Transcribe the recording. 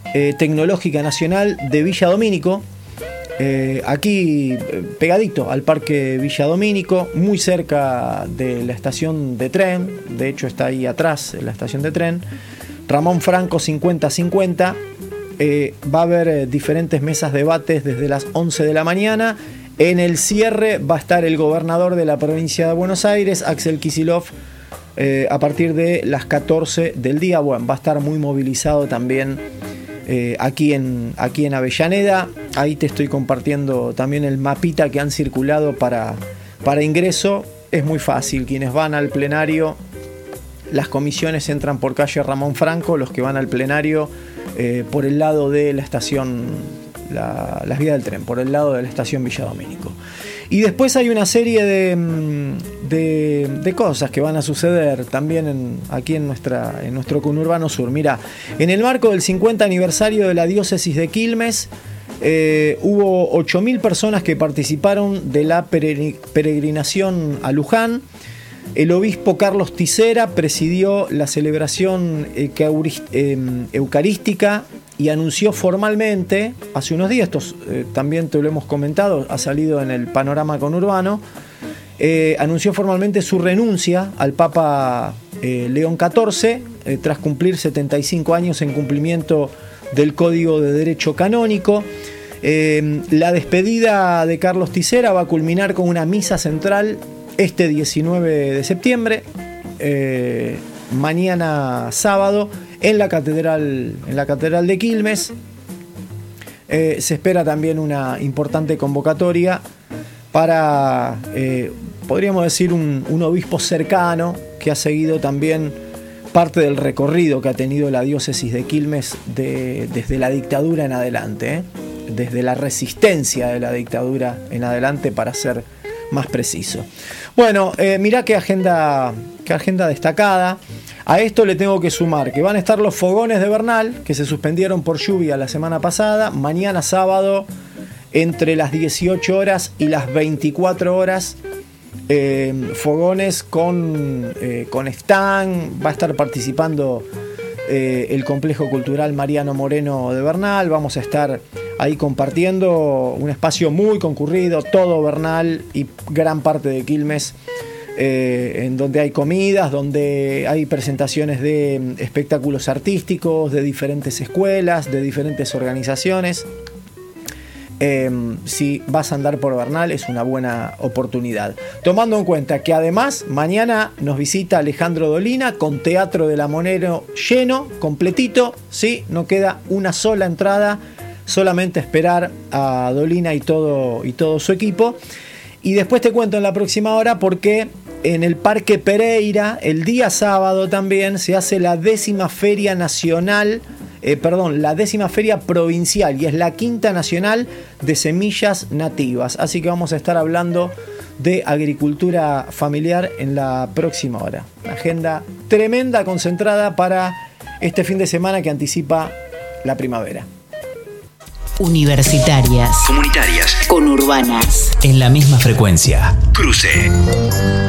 Tecnológica Nacional de Villa Domínico, aquí pegadito al Parque Villa Domínico, muy cerca de la estación de tren, de hecho está ahí atrás la estación de tren, Ramón Franco 5050. Va a haber diferentes mesas de debates desde las 11 de la mañana. En el cierre va a estar el gobernador de la provincia de Buenos Aires, Axel Kicillof, a partir de las 14 del día. Bueno, va a estar muy movilizado también aquí en Avellaneda. Ahí te estoy compartiendo también el mapita que han circulado para ingreso. Es muy fácil, quienes van al plenario, las comisiones entran por calle Ramón Franco, los que van al plenario por el lado de la estación, las vías del tren, por el lado de la estación Villa Domínico. Y después hay una serie de cosas que van a suceder también aquí en nuestro conurbano sur. Mirá, en el marco del 50 aniversario de la diócesis de Quilmes, hubo 8.000 personas que participaron de la peregrinación a Luján. El obispo Carlos Tisera presidió la celebración eucarística y anunció formalmente, hace unos días, esto también te lo hemos comentado, ha salido en el panorama conurbano, anunció formalmente su renuncia al Papa León XIV, tras cumplir 75 años en cumplimiento del Código de Derecho Canónico. La despedida de Carlos Tisera va a culminar con una misa central este 19 de septiembre, mañana sábado, en la catedral de Quilmes. Se espera también una importante convocatoria para, podríamos decir, un obispo cercano que ha seguido también parte del recorrido que ha tenido la diócesis de Quilmes desde la dictadura en adelante, desde la resistencia de la dictadura en adelante, para ser más preciso. Bueno, mirá qué agenda destacada. A esto le tengo que sumar que van a estar los fogones de Bernal, que se suspendieron por lluvia la semana pasada. Mañana sábado, entre las 18 horas y las 24 horas, fogones con stand. Va a estar participando el Complejo Cultural Mariano Moreno de Bernal. Vamos a estar ahí compartiendo un espacio muy concurrido, todo Bernal y gran parte de Quilmes, en donde hay comidas, donde hay presentaciones de espectáculos artísticos de diferentes escuelas, de diferentes organizaciones. Si vas a andar por Bernal, es una buena oportunidad, tomando en cuenta que además mañana nos visita Alejandro Dolina con Teatro de la Monero lleno, completito, ¿sí? No queda una sola entrada, solamente esperar a Dolina y todo su equipo. Y después te cuento en la próxima hora porque en el Parque Pereira el día sábado también se hace la 10ª Feria Nacional, la 10ª Feria Provincial, y es la 5ª Nacional de Semillas Nativas. Así que vamos a estar hablando de agricultura familiar en la próxima hora. Una agenda tremenda, concentrada para este fin de semana que anticipa la primavera. Universitarias, comunitarias, conurbanas, en la misma frecuencia. Cruce.